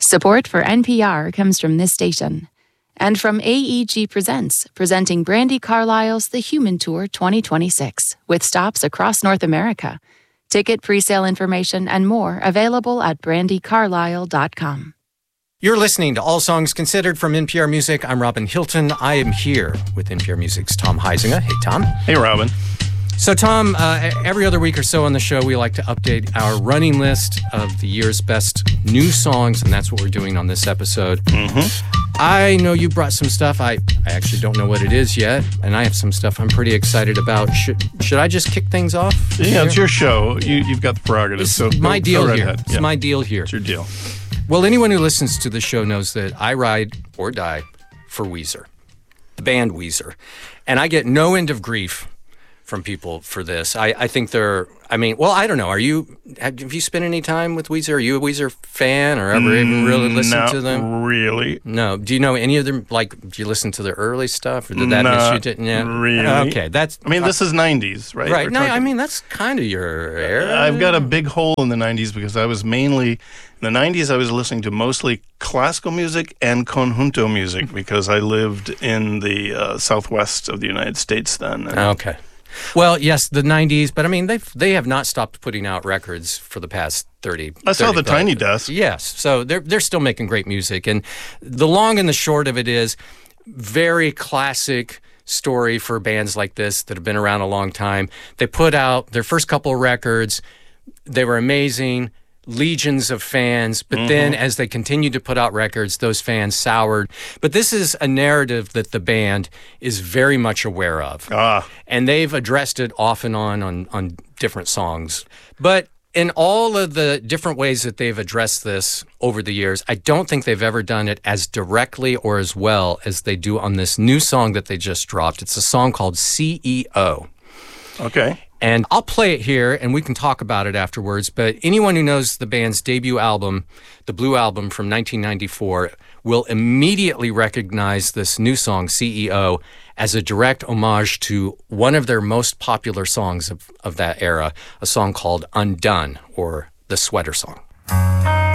Support for NPR comes from this station and from AEG Presents, presenting Brandi Carlile's The Human Tour 2026 with stops across North America. Ticket presale information and more available at brandicarlile.com. You're listening to All Songs Considered from NPR Music. I'm Robin Hilton. I am here with NPR Music's Tom Huizinga. Hey, Tom. Hey, Robin. So, Tom, every other week or so on the show, we like to update our running list of the year's best new songs, and that's what we're doing on this episode. I know you brought some stuff. I actually don't know what it is yet, and I have some stuff I'm pretty excited about. Should I just kick things off? Yeah, it's your show. You've got the prerogative. So my deal here. Ahead. It's my deal here. It's your deal. Well, anyone who listens to the show knows that I ride or die for Weezer, the band Weezer. And I get no end of grief from people for this. I think they're, I don't know. Have you spent any time with Weezer? Are you a Weezer fan or ever even really listen to them? Not really. No. Do you know any of them? Like, do you listen to their early stuff? Or did that miss you? Not really. Okay, this is 90s, right? Right. No, that's kind of your era. I've got a big hole in the 90s because I was mainly, in the 90s, I was listening to mostly classical music and conjunto music because I lived in the southwest of the United States then. Okay. Well, yes, the 90s, but they have not stopped putting out records for the past 30. I saw the Tiny Desk. Yes, so they're still making great music, and the long and the short of it is very classic story for bands like this that have been around a long time. They put out their first couple of records, they were amazing. Legions of fans, but then as they continued to put out records, those fans soured. But this is a narrative that the band is very much aware of. And they've addressed it off and on different songs. But in all of the different ways that they've addressed this over the years, I don't think they've ever done it as directly or as well as they do on this new song that they just dropped. It's a song called CEO. Okay. And I'll play it here, and we can talk about it afterwards. But anyone who knows the band's debut album, the Blue Album from 1994, will immediately recognize this new song, CEO, as a direct homage to one of their most popular songs of that era, a song called Undone, or the Sweater Song.